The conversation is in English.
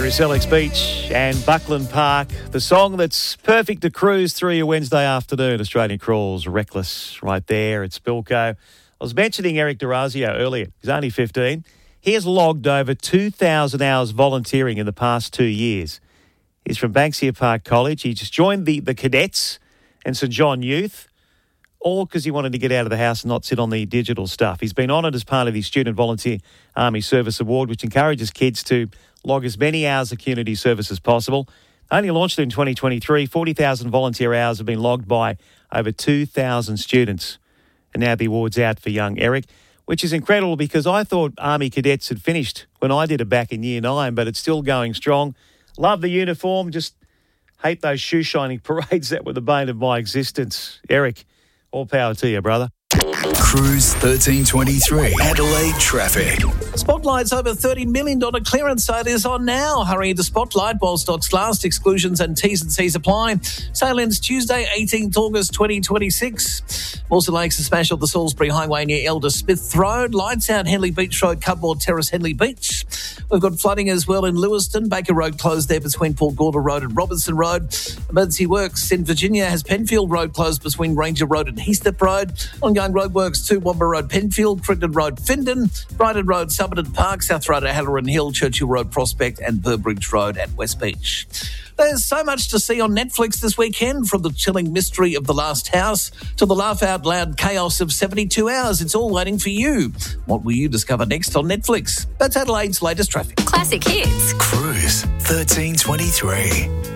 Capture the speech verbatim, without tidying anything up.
Sellex Beach and Buckland Park, the song that's perfect to cruise through your Wednesday afternoon. Australian Crawls, Reckless, right there at Spilco. I was mentioning Eric D'Orazio earlier. He's only fifteen. He has logged over two thousand hours volunteering in the past two years. He's from Banksia Park College. He just joined the, the cadets and St John Youth, all because he wanted to get out of the house and not sit on the digital stuff. He's been honoured as part of the Student Volunteer Army Service Award, which encourages kids to log as many hours of community service as possible. Only launched in twenty twenty-three, forty thousand volunteer hours have been logged by over two thousand students. And now the award's out for young Eric, which is incredible because I thought Army cadets had finished when I did it back in year nine, but it's still going strong. Love the uniform, just hate those shoe shining parades that were the bane of my existence. Eric, all power to you, brother. Cruise thirteen twenty-three, Adelaide traffic. Spotlight's over thirty million dollars clearance sale is on now. Hurry into Spotlight while stocks last. Exclusions and T's and C's apply. Sale ends Tuesday, eighteenth August twenty twenty-six. Also Lakes a smash up the Salisbury Highway near Elder Smith Road. Lights out Henley Beach Road, Cudmore Terrace, Henley Beach. We've got flooding as well in Lewiston. Baker Road closed there between Port Gorda Road and Robinson Road. Emergency works in Virginia has Penfield Road closed between Ranger Road and Heathcote Road. Ongoing roadworks to Womber Road, Penfield, Crichton Road, Findon, Brighton Road, Somerton Park, South Road at Halloran Hill, Churchill Road, Prospect and Burbridge Road at West Beach. There's so much to see on Netflix this weekend, from the chilling mystery of The Last House to the laugh-out-loud chaos of seventy-two hours. It's all waiting for you. What will you discover next on Netflix? That's Adelaide's latest traffic. Classic hits. Cruise thirteen twenty-three.